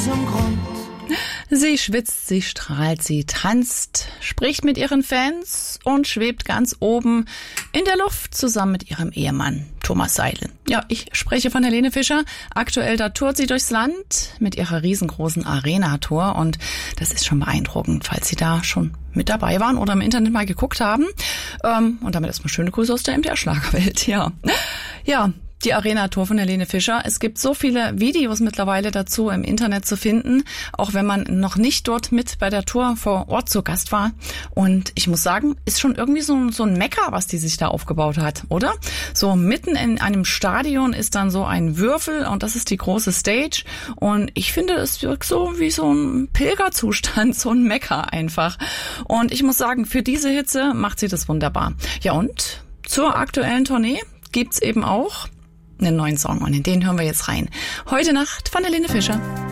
zum Grund. Sie schwitzt, sie strahlt, sie tanzt, spricht mit ihren Fans und schwebt ganz oben in der Luft zusammen mit ihrem Ehemann Thomas Seilen. Ja, ich spreche von Helene Fischer. Aktuell, da tourt sie durchs Land mit ihrer riesengroßen Arena-Tour und das ist schon beeindruckend, falls Sie da schon mit dabei waren oder im Internet mal geguckt haben. Und damit erstmal schöne Grüße aus der MDR-Schlagerwelt, ja. Ja. Die Arena-Tour von Helene Fischer. Es gibt so viele Videos mittlerweile dazu im Internet zu finden, auch wenn man noch nicht dort mit bei der Tour vor Ort zu Gast war. Und ich muss sagen, ist schon irgendwie so ein Mekka, was die sich da aufgebaut hat, oder? So mitten in einem Stadion ist dann so ein Würfel und das ist die große Stage. Und ich finde, es wirkt so wie so ein Pilgerzustand, so ein Mekka einfach. Und ich muss sagen, für diese Hitze macht sie das wunderbar. Ja, und zur aktuellen Tournee gibt's eben auch einen neuen Song und in den hören wir jetzt rein. Heute Nacht von Helene Fischer.